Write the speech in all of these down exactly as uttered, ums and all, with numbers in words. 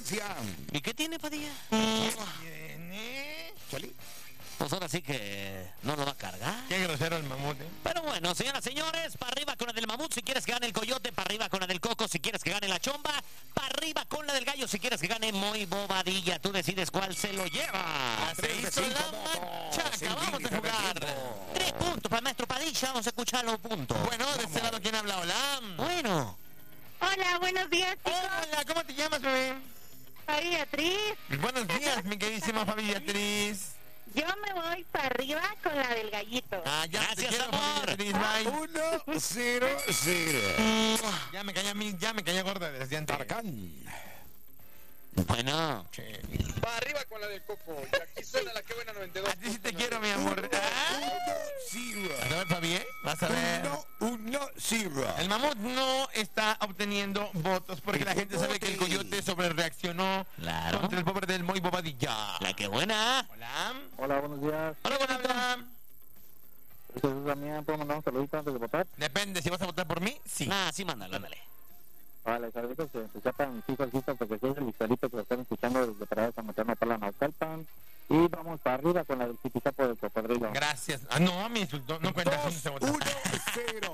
competencia. ¿Y qué tiene, Padilla? ¿Tiene? ¿Chali? Pues ahora sí que no lo va a cargar. Qué grosero el mamut, ¿eh? Pero bueno, señoras y señores, para arriba con la del mamut si quieres que gane el coyote, para arriba con la del coco si quieres que gane la chomba, para arriba con la del gallo si quieres que gane muy bobadilla. Tú decides cuál se lo lleva. Se hizo la machaca, vamos a jugar. Tres puntos para el maestro Padilla, vamos a escuchar los puntos. Bueno, de este lado, ¿quién habla? Hola. Bueno. Hola, buenos días, chicos. Hola, ¿cómo te llamas, bebé? Soy Beatriz. Buenos días, mi queridísima Fabi Beatriz. Yo me voy para arriba con la del gallito. Ah, ya Gracias, te quiero, amor. Fabi Beatriz, bye. Uno, cero, cero. Ya me caía a mí, ya me caía gorda desde antes. Tarkan. Bueno. Che. Va arriba con la del Coco. Y aquí suena la que buena noventa y dos. A ti sí te quiero, mi amor. Ah. Cero. A ver, Fabi, ¿eh? Vas a ver. Uno, uno, cero. El mamut no está obteniendo votos porque la gente sabe que el coyote sobre reaccionó Claro. contra el pobre del muy bobadilla. La que buena. Hola. Hola, buenos días. Hola, bonito. bonita. Jesús Damián, ¿puedo mandar un saludito antes de votar? Depende, si vas a votar por mí, sí. Ah, sí, mándalo, ándale. Vale, saluditos que se sepan mis hijos, hijos, porque soy el historito que lo están escuchando desde Parada San Mateo, para la Naucalpan. Y vamos para arriba con la del Chiquisapo del Cocodrilo. Gracias. Ah, no, me insultó. No cuenta Dos, si se vota. uno, cero.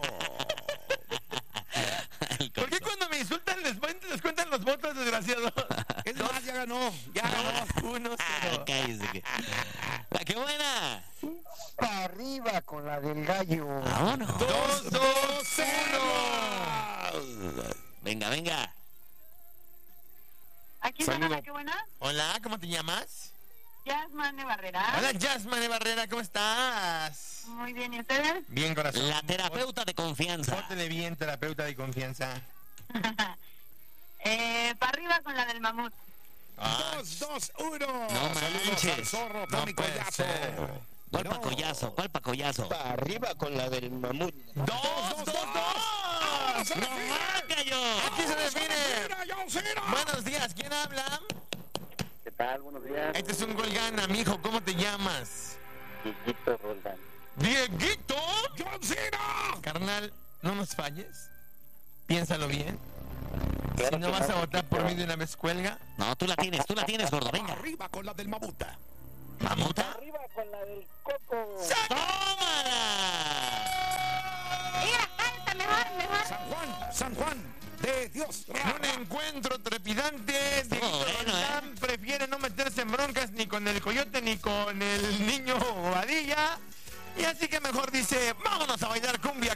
¿Por qué cuando me insultan les, les cuentan los votos, desgraciados? Es más, ya ganó. Ya ganó. Dos, uno, Ah, cero. cállese que- La que buena. Para arriba con la del gallo. Vámonos. Dos, dos, uno. Venga, venga. Aquí Saludo. suena la que buena. Hola, ¿cómo te llamas? Jasmine Barrera. Hola, Jasmine Barrera, ¿cómo estás? Muy bien, ¿y ustedes? Bien, corazón. La terapeuta de confianza. Pórtele bien, terapeuta de confianza. eh, para arriba con la del mamut. Ah, Dos, dos, uno. No Saludos manches. al zorro, no Tony puede Collazo. ser. ¿Cuál No. pacollazo? ¿Cuál pacollazo? Para arriba con la del mamut. ¡Dos, dos, dos! se ¡No define! más, gallo! ¡Aquí se define! Mira, John Cena. Buenos días, ¿quién habla? ¿Qué tal? Buenos días. Este es un gol gana, mijo, ¿cómo te llamas? Chiquito Roldán. ¡Dieguito! John Cena. Carnal, no nos falles. Piénsalo bien. Claro Si no que vas a no, votar por mí de una vez, cuelga. No, tú la tienes, tú la tienes, gordo. Venga. Arriba con la del mamuta. ¿Mamuta? Arriba con la del Coco. ¡Tómala! Mira, canta mejor, mejor. San Juan, San Juan, de Dios. En un encuentro trepidante, Dieguito bueno, Roldán prefiere no meterse en broncas ni con el coyote ni con el niño Bobadilla. Y así que mejor dice, vámonos a bailar cumbia